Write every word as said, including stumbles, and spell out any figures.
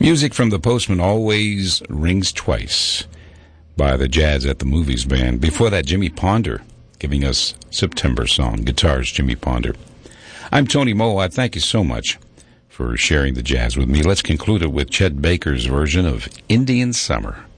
Music from the Postman always rings twice by the Jazz at the Movies Band. Before that, Jimmy Ponder giving us September Song. Guitars, Jimmy Ponder. I'm Tony Moe. I thank you so much for sharing the jazz with me. Let's conclude it with Chet Baker's version of Indian Summer.